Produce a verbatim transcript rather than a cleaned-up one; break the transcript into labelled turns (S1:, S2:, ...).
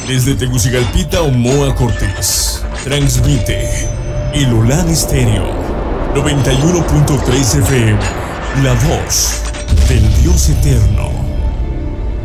S1: Desde Tegucigalpita, Omoa Cortés. Transmite El Olán Estéreo noventa y uno punto tres F M. La voz del Dios eterno.